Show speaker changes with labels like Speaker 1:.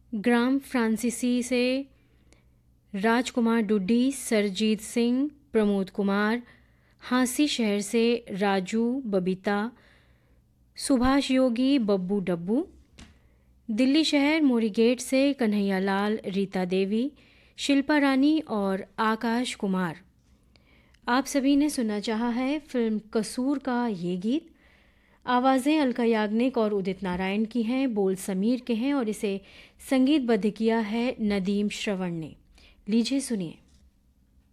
Speaker 1: ग्राम फ्रांसीसी से राजकुमार डुड्डी, सरजीत सिंह, प्रमोद कुमार, हांसी शहर से राजू, बबीता, सुभाष योगी, बब्बू डब्बू, दिल्ली शहर मोरी गेट से कन्हैया लाल, रीता देवी, शिल्पा रानी और आकाश कुमार। आप सभी ने सुनना चाहा है फिल्म कसूर का ये गीत। आवाज़ें अलका याग्निक और उदित नारायण की हैं, बोल समीर के हैं और इसे संगीतबद्ध किया है नदीम श्रवण ने। लीजिए सुनिए।